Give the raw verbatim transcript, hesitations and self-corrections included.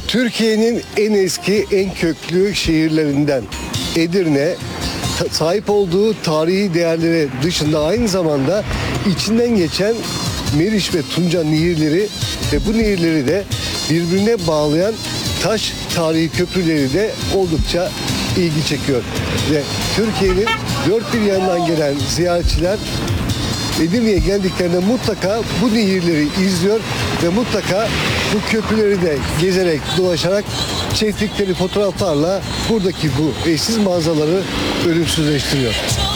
Türkiye'nin en eski, en köklü şehirlerinden Edirne, ta- sahip olduğu tarihi değerleri dışında aynı zamanda içinden geçen Meriç ve Tunca nehirleri ve bu nehirleri de birbirine bağlayan taş tarihi köprüleri de oldukça ilgi çekiyor. Ve Türkiye'nin dört bir yanından gelen ziyaretçiler Edirne'ye geldiklerinde mutlaka bu nehirleri izliyor ve mutlaka bu köprüleri de gezerek, dolaşarak çektikleri fotoğraflarla buradaki bu eşsiz manzaraları ölümsüzleştiriyor.